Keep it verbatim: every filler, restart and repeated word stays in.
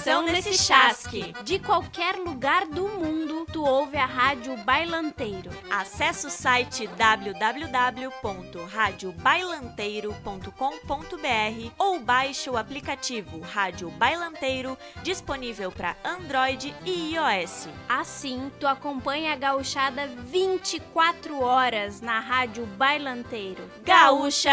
atenção nesse chasque. De qualquer lugar do mundo, tu ouve a Rádio Bailanteiro. Acesse o site w w w ponto rádio bailanteiro ponto com ponto b r ou baixe o aplicativo Rádio Bailanteiro, disponível para Android e iOS. Assim, tu acompanha a gauchada vinte e quatro horas na Rádio Bailanteiro. Gaúcha!